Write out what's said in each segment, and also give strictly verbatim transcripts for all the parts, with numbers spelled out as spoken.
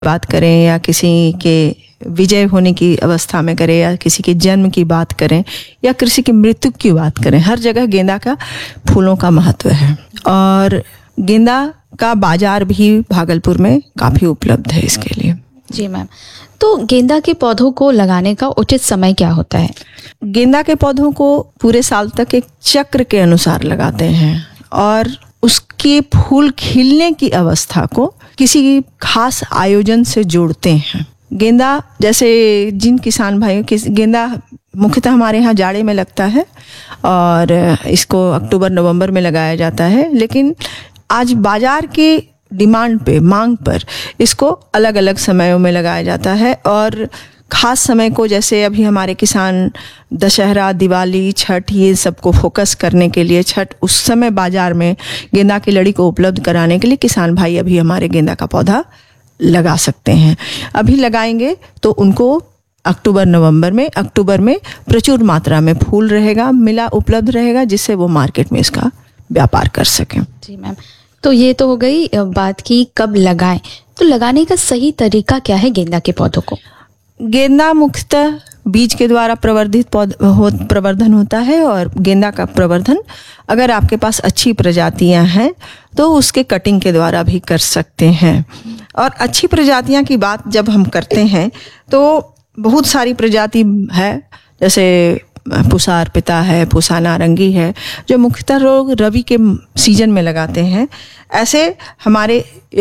बात करें या किसी के विजय होने की अवस्था में करें या किसी के जन्म की बात करें या किसी की मृत्यु की बात करें, हर जगह गेंदा का फूलों का महत्व है। और गेंदा का बाजार भी भागलपुर में काफ़ी उपलब्ध है इसके लिए। जी मैम, तो गेंदा के पौधों को लगाने का उचित समय क्या होता है? गेंदा के पौधों को पूरे साल तक एक चक्र के अनुसार लगाते हैं और उसके फूल खिलने की अवस्था को किसी खास आयोजन से जोड़ते हैं। गेंदा, जैसे जिन किसान भाइयों के, गेंदा मुख्यतः हमारे यहाँ जाड़े में लगता है और इसको अक्टूबर नवंबर में लगाया जाता है, लेकिन आज बाजार की डिमांड पे, मांग पर इसको अलग अलग समयों में लगाया जाता है। और ख़ास समय को, जैसे अभी हमारे किसान दशहरा, दिवाली, छठ, ये सबको फोकस करने के लिए, छठ उस समय बाजार में गेंदा की लड़ी को उपलब्ध कराने के लिए किसान भाई अभी हमारे गेंदा का पौधा लगा सकते हैं। अभी लगाएंगे तो उनको अक्टूबर नवंबर में अक्टूबर में प्रचुर मात्रा में फूल रहेगा, मिला उपलब्ध रहेगा, जिससे वो मार्केट में इसका व्यापार कर सकें। जी मैम, तो ये तो हो गई बात की कब लगाएं, तो लगाने का सही तरीका क्या है गेंदा के पौधों को? गेंदा मुख्यतः बीज के द्वारा प्रवर्धित पौध हो प्रवर्धन होता है और गेंदा का प्रवर्धन अगर आपके पास अच्छी प्रजातियां हैं तो उसके कटिंग के द्वारा भी कर सकते हैं। और अच्छी प्रजातियां की बात जब हम करते हैं तो बहुत सारी प्रजाति है, जैसे पूसा अर्पिता है, पूसा नारंगी है, जो मुख्यतः लोग रबी के सीजन में लगाते हैं। ऐसे हमारे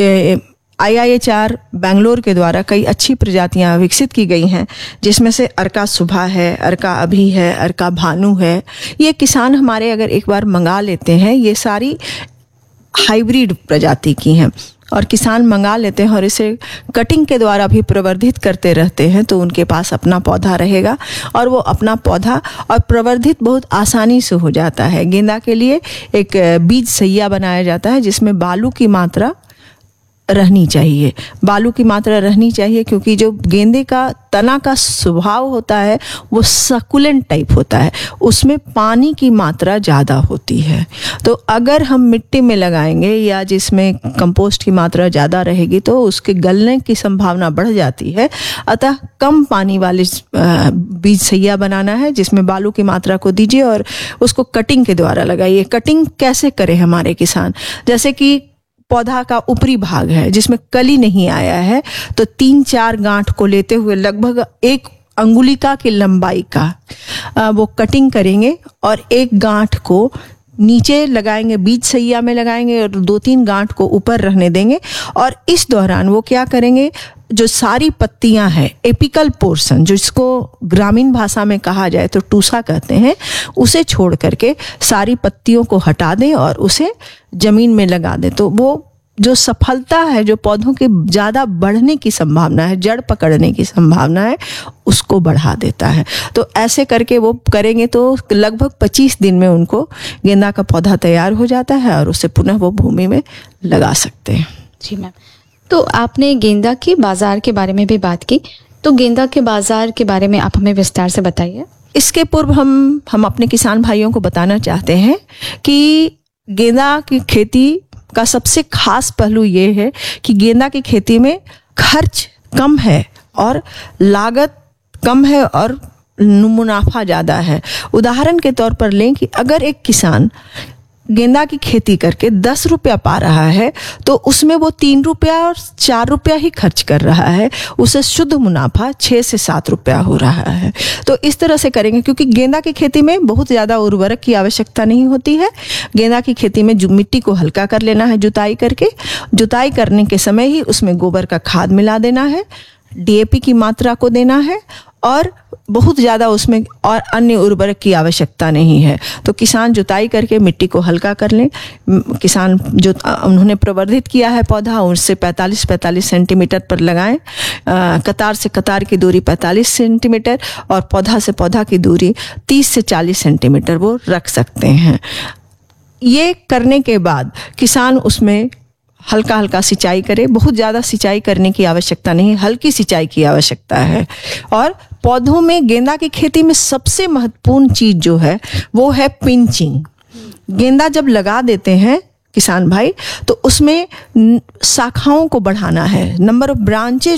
आई आई एच आर बेंगलोर के द्वारा कई अच्छी प्रजातियां विकसित की गई हैं, जिसमें से अर्का सुभा है, अर्का अभी है, अर्का भानु है। ये किसान हमारे अगर एक बार मंगा लेते हैं, ये सारी हाइब्रिड प्रजाति की हैं और किसान मंगा लेते हैं और इसे कटिंग के द्वारा भी प्रवर्धित करते रहते हैं, तो उनके पास अपना पौधा रहेगा और वो अपना पौधा और प्रवर्धित बहुत आसानी से हो जाता है। गेंदा के लिए एक बीज सैया बनाया जाता है जिसमें बालू की मात्रा रहनी चाहिए, बालू की मात्रा रहनी चाहिए क्योंकि जो गेंदे का तना का स्वभाव होता है वो सकुलेंट टाइप होता है, उसमें पानी की मात्रा ज़्यादा होती है। तो अगर हम मिट्टी में लगाएंगे या जिसमें कंपोस्ट की मात्रा ज़्यादा रहेगी तो उसके गलने की संभावना बढ़ जाती है। अतः कम पानी वाले बीज सैया बनाना है जिसमें बालू की मात्रा को दीजिए और उसको कटिंग के द्वारा लगाइए। कटिंग कैसे करें हमारे किसान? जैसे कि पौधा का ऊपरी भाग है जिसमें कली नहीं आया है, तो तीन चार गांठ को लेते हुए लगभग एक अंगुलिका की लंबाई का वो कटिंग करेंगे और एक गांठ को नीचे लगाएंगे, बीज सैया में लगाएंगे और दो तीन गांठ को ऊपर रहने देंगे। और इस दौरान वो क्या करेंगे, जो सारी पत्तियां हैं, एपिकल पोर्शन, जो इसको ग्रामीण भाषा में कहा जाए तो टूसा कहते हैं, उसे छोड़ करके सारी पत्तियों को हटा दें और उसे जमीन में लगा दें। तो वो जो सफलता है, जो पौधों के ज़्यादा बढ़ने की संभावना है, जड़ पकड़ने की संभावना है, उसको बढ़ा देता है। तो ऐसे करके वो करेंगे तो लगभग पच्चीस दिन में उनको गेंदा का पौधा तैयार हो जाता है और उसे पुनः वो भूमि में लगा सकते हैं। जी मैम, तो आपने गेंदा के बाजार के बारे में भी बात की, तो गेंदा के बाजार के बारे में आप हमें विस्तार से बताइए। इसके पूर्व हम हम अपने किसान भाइयों को बताना चाहते हैं कि गेंदा की खेती का सबसे खास पहलू ये है कि गेंदा की खेती में खर्च कम है और लागत कम है और मुनाफा ज़्यादा है। उदाहरण के तौर पर लें कि अगर एक किसान गेंदा की खेती करके दस रुपया पा रहा है तो उसमें वो तीन रुपया और चार रुपया ही खर्च कर रहा है, उसे शुद्ध मुनाफा छः से सात रुपया हो रहा है। तो इस तरह से करेंगे क्योंकि गेंदा की खेती में बहुत ज़्यादा उर्वरक की आवश्यकता नहीं होती है। गेंदा की खेती में जो मिट्टी को हल्का कर लेना है जुताई करके, जुताई करने के समय ही उसमें गोबर का खाद मिला देना है, डी ए पी की मात्रा को देना है और बहुत ज़्यादा उसमें और अन्य उर्वरक की आवश्यकता नहीं है। तो किसान जुताई करके मिट्टी को हल्का कर लें। किसान जो उन्होंने प्रवर्धित किया है पौधा, उससे पैंतालीस पैंतालीस सेंटीमीटर पर लगाएं। कतार से कतार की दूरी पैंतालीस सेंटीमीटर और पौधा से पौधा की दूरी तीस से चालीस सेंटीमीटर वो रख सकते हैं। ये करने के बाद किसान उसमें हल्का हल्का सिंचाई करे, बहुत ज़्यादा सिंचाई करने की आवश्यकता नहीं, हल्की सिंचाई की आवश्यकता है। और पौधों में, गेंदा की खेती में सबसे महत्वपूर्ण चीज़ जो है वो है पिंचिंग। गेंदा जब लगा देते हैं किसान भाई, तो उसमें शाखाओं को बढ़ाना है, नंबर ऑफ ब्रांचेज